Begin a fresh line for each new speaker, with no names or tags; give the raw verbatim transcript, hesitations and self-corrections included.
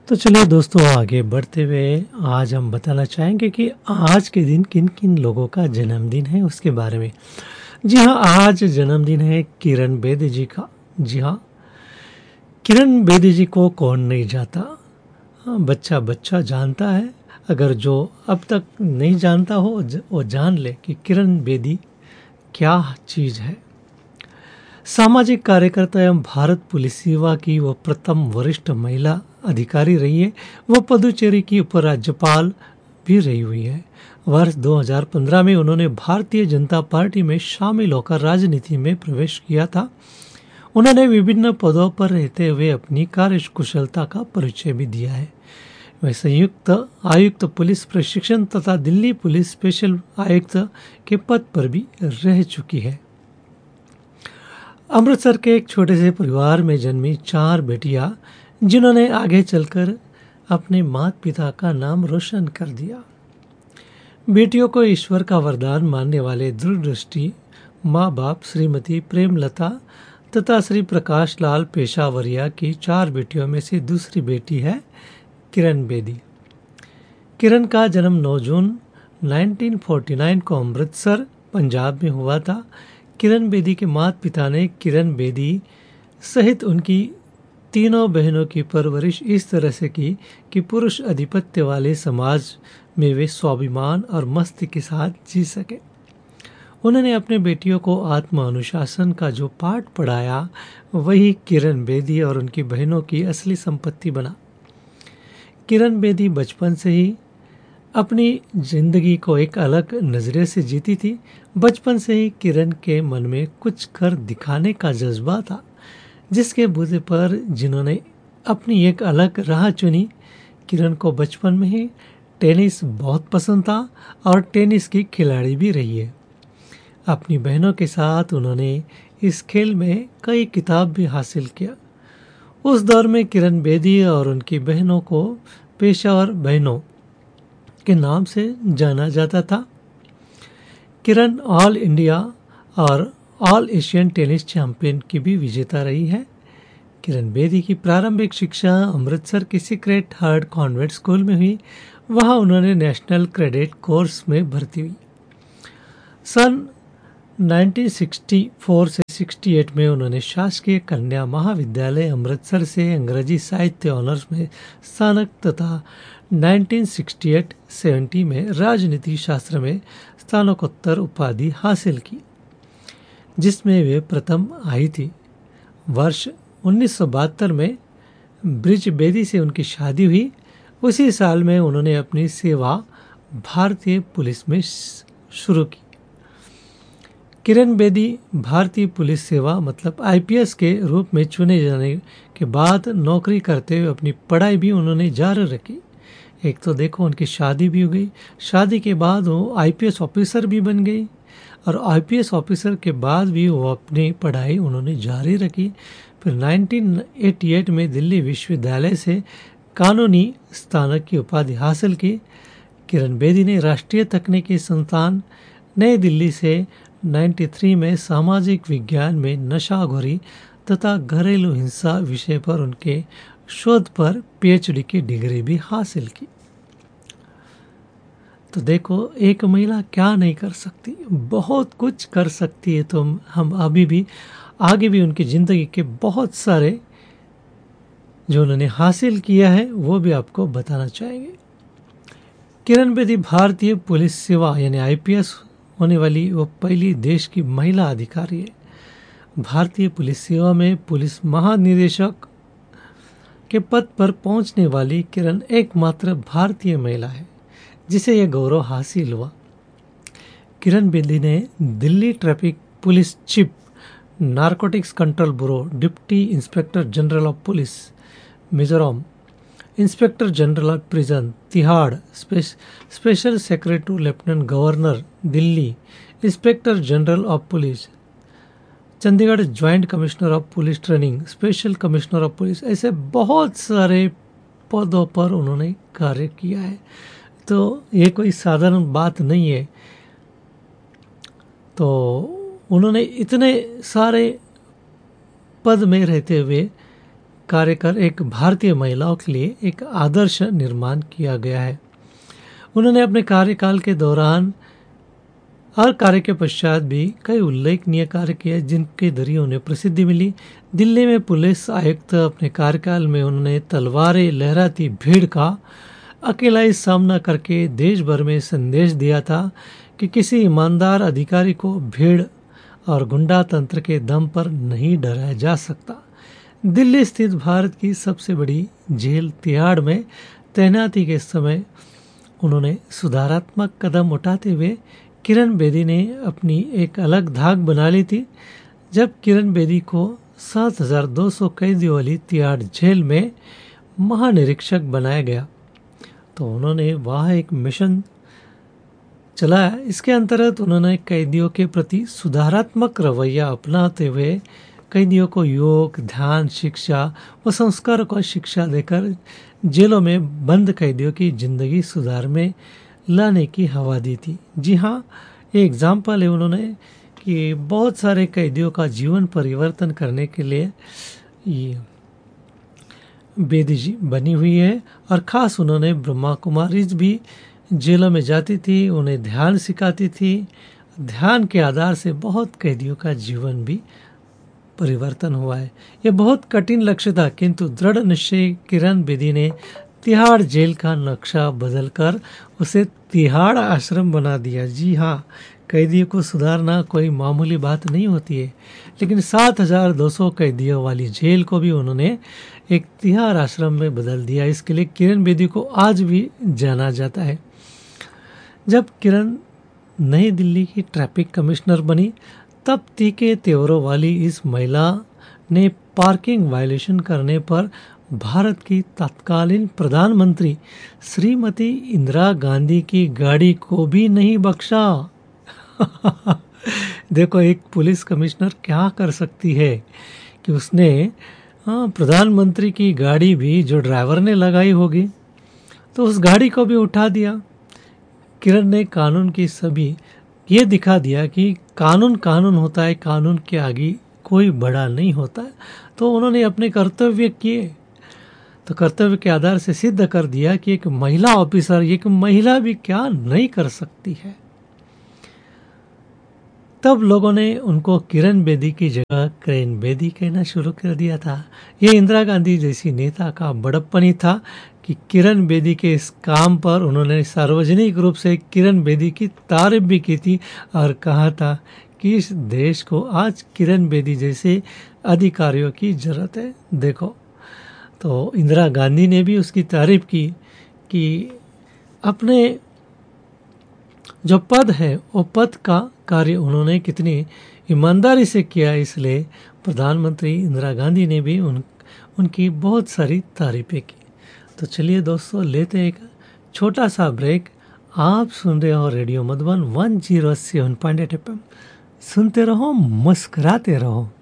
तो चलिए दोस्तों, आगे बढ़ते हुए आज हम बताना चाहेंगे कि आज के दिन किन किन लोगों का जन्मदिन है उसके बारे में। जी हाँ, आज जन्मदिन है किरण बेदी जी का। जी हाँ, किरण बेदी जी को कौन नहीं जानता। हाँ, बच्चा बच्चा जानता है। अगर जो अब तक नहीं जानता हो ज- वो जान ले कि किरण बेदी क्या चीज़ है। सामाजिक कार्यकर्ता एवं भारत पुलिस सेवा की वो प्रथम वरिष्ठ महिला अधिकारी रही है। वो पुदुचेरी की उपराज्यपाल भी रही हुई है। वर्ष दो हज़ार पंद्रह में उन्होंने भारतीय जनता पार्टी में शामिल होकर राजनीति में प्रवेश किया था। उन्होंने विभिन्न पदों पर रहते हुए अपनी कार्यकुशलता का परिचय भी दिया है। वह संयुक्त आयुक्त पुलिस प्रशिक्षण तथा दिल्ली पुलिस स्पेशल आयुक्त के पद पर भी रह चुकी है। अमृतसर के एक छोटे से परिवार में जन्मी चार बेटियां, जिन्होंने आगे चलकर अपने माता पिता का नाम रोशन कर दिया। बेटियों को ईश्वर का वरदान मानने वाले दूरदृष्टि माँ बाप श्रीमती प्रेमलता तथा श्री प्रकाश लाल पेशावरिया की चार बेटियों में से दूसरी बेटी है किरण बेदी। किरण का जन्म नौ जून उन्नीस सौ उनचास को अमृतसर, पंजाब में हुआ था। किरण बेदी के माता पिता ने किरण बेदी सहित उनकी तीनों बहनों की परवरिश इस तरह से की कि पुरुष आधिपत्य वाले समाज में वे स्वाभिमान और मस्ती के साथ जी सके। उन्होंने अपने बेटियों को आत्म अनुशासन का जो पाठ पढ़ाया, वही किरण बेदी और उनकी बहनों की असली संपत्ति बना। किरण बेदी बचपन से ही अपनी जिंदगी को एक अलग नजरिए से जीती थी। बचपन से ही किरण के मन में कुछ कर दिखाने का जज्बा था, जिसके बूते पर जिन्होंने अपनी एक अलग राह चुनी। किरण को बचपन में ही टेनिस बहुत पसंद था और टेनिस की खिलाड़ी भी रही है। अपनी बहनों के साथ उन्होंने इस खेल में कई खिताब भी हासिल किया। उस दौर में किरण बेदी और उनकी बहनों को पेशावर बहनों के नाम से जाना जाता था। किरण ऑल इंडिया और ऑल एशियन टेनिस चैंपियन की भी विजेता रही है। किरण बेदी की प्रारंभिक शिक्षा अमृतसर के सीक्रेट हार्ट कॉन्वेंट स्कूल में हुई। वहां उन्होंने नेशनल क्रेडिट कोर्स में भर्ती हुई। सन उन्नीस सौ चौंसठ से अड़सठ में उन्होंने शासकीय कन्या महाविद्यालय अमृतसर से अंग्रेजी साहित्य ऑनर्स में स्नातक तथा उन्नीस सौ अड़सठ सत्तर में राजनीति शास्त्र में स्नातकोत्तर उपाधि हासिल की, जिसमें वे प्रथम आई थी। वर्ष उन्नीस सौ बहत्तर में ब्रिज बेदी से उनकी शादी हुई। उसी साल में उन्होंने अपनी सेवा भारतीय पुलिस में शुरू की। किरण बेदी भारतीय पुलिस सेवा मतलब आई पी एस के रूप में चुने जाने के बाद नौकरी करते हुए अपनी पढ़ाई भी उन्होंने जारी रखी। एक तो देखो, उनकी शादी भी हो गई। शादी के बाद वो आई पी एस ऑफिसर भी बन गई और आई पी एस ऑफिसर के बाद भी वो अपनी पढ़ाई उन्होंने जारी रखी। फिर उन्नीस सौ अट्ठासी में दिल्ली विश्वविद्यालय से कानूनी स्नातक की उपाधि हासिल की। किरण बेदी ने राष्ट्रीय तकनीकी संस्थान नई दिल्ली से तिरानवे में सामाजिक विज्ञान में नशाखोरी तथा घरेलू हिंसा विषय पर उनके शोध पर पी एच डी की डिग्री भी हासिल की। तो देखो, एक महिला क्या नहीं कर सकती, बहुत कुछ कर सकती है। तो हम अभी भी आगे भी उनकी जिंदगी के बहुत सारे जो उन्होंने हासिल किया है वो भी आपको बताना चाहेंगे। किरण बेदी भारतीय पुलिस सेवा यानी आई पी एस होने वाली वो पहली देश की महिला अधिकारी है। भारतीय पुलिस सेवा में पुलिस महानिदेशक के पद पर पहुंचने वाली किरण एकमात्र भारतीय महिला है जिसे यह गौरव हासिल हुआ। किरण बेदी ने Delhi traffic police chief, narcotics control bureau, deputy inspector general of police Mizoram, inspector general of prison Tihar, special secretary to lieutenant governor Delhi, inspector general of police Chandigarh, joint commissioner of police training, special commissioner of police, ऐसे बहुत सारे पदों पर उन्होंने कार्य किया है। तो ये कोई साधारण बात नहीं है। तो उन्होंने इतने सारे पद में रहते हुए कार्य कर एक भारतीय महिलाओं के लिए एक आदर्श निर्माण किया गया है। उन्होंने अपने कार्यकाल के दौरान और कार्य के पश्चात भी कई उल्लेखनीय कार्य किए जिनके जरिए उन्हें प्रसिद्धि मिली। दिल्ली में पुलिस आयुक्त अपने कार्यकाल में उन्होंने तलवारें लहराती भीड़ का अकेला ही सामना करके देश भर में संदेश दिया था कि किसी ईमानदार अधिकारी को भीड़ और गुंडा तंत्र के दम पर नहीं डराया जा सकता। दिल्ली स्थित भारत की सबसे बड़ी जेल तिहाड़ में तैनाती के समय उन्होंने सुधारात्मक कदम उठाते हुए किरण बेदी ने अपनी एक अलग धाक बना ली थी। जब किरण बेदी को सात हज़ार दो सौ कैदियों वाली तिहाड़ जेल में महानिरीक्षक बनाया गया तो उन्होंने वहाँ एक मिशन चलाया। इसके अंतर्गत उन्होंने कैदियों के प्रति सुधारात्मक रवैया अपनाते हुए कैदियों को योग, ध्यान, शिक्षा व संस्कार को शिक्षा देकर जेलों में बंद कैदियों की जिंदगी सुधार में लाने की हवा दी थी। जी हाँ, ये एग्जाम्पल है उन्होंने कि बहुत सारे कैदियों का जीवन परिवर्तन करने के लिए ये बेदी जी बनी हुई है। और ख़ास उन्होंने ब्रह्मा कुमारीज भी जेलों में जाती थी, उन्हें ध्यान सिखाती थी। ध्यान के आधार से बहुत कैदियों का जीवन भी परिवर्तन हुआ है। यह बहुत कठिन लक्ष्य था, किंतु दृढ़ निश्चय किरण बेदी ने तिहाड़ जेल का नक्शा बदलकर उसे तिहाड़ आश्रम बना दिया। जी हाँ, कैदियों को सुधारना कोई मामूली बात नहीं होती है, लेकिन सात हज़ार दो सौ कैदियों वाली जेल को भी उन्होंने एक तिहाड़ आश्रम में बदल दिया। इसके लिए किरण बेदी को आज भी जाना जाता है। जब किरण नई दिल्ली की ट्रैफिक कमिश्नर बनी तब तीखे तेवरों वाली इस महिला ने पार्किंग वायलेशन करने पर भारत की तत्कालीन प्रधानमंत्री श्रीमती इंदिरा गांधी की गाड़ी को भी नहीं बख्शा। देखो, एक पुलिस कमिश्नर क्या कर सकती है कि उसने हाँ प्रधानमंत्री की गाड़ी भी जो ड्राइवर ने लगाई होगी तो उस गाड़ी को भी उठा दिया। किरण ने कानून की सभी ये दिखा दिया कि कानून कानून होता है, कानून के आगे कोई बड़ा नहीं होता है। तो उन्होंने अपने कर्तव्य किए, तो कर्तव्य के आधार से सिद्ध कर दिया कि एक महिला ऑफिसर, एक महिला भी क्या नहीं कर सकती है। तब लोगों ने उनको किरण बेदी की जगह किरण बेदी कहना शुरू कर दिया था। ये इंदिरा गांधी जैसी नेता का बड़प्पन ही था कि किरण बेदी के इस काम पर उन्होंने सार्वजनिक रूप से किरण बेदी की तारीफ भी की थी और कहा था कि इस देश को आज किरण बेदी जैसे अधिकारियों की जरूरत है। देखो, तो इंदिरा गांधी ने भी उसकी तारीफ की कि अपने जो पद है वो पद का कार्य उन्होंने कितनी ईमानदारी से किया, इसलिए प्रधानमंत्री इंदिरा गांधी ने भी उन उनकी बहुत सारी तारीफें की। तो चलिए दोस्तों, लेते हैं एक छोटा सा ब्रेक। आप सुन रहे हो radio Madhuban one zero seven point eight F M. सुनते रहो, मुस्कुराते रहो।